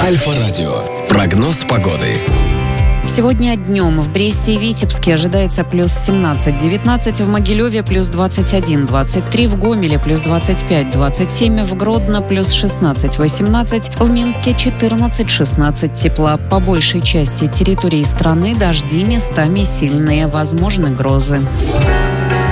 Альфа-радио. Прогноз погоды. Сегодня днем в Бресте и Витебске ожидается плюс 17-19, в Могилеве плюс 21-23, в Гомеле плюс 25-27, в Гродно плюс 16-18, в Минске 14-16 тепла. По большей части территории страны дожди, местами сильные, возможны грозы.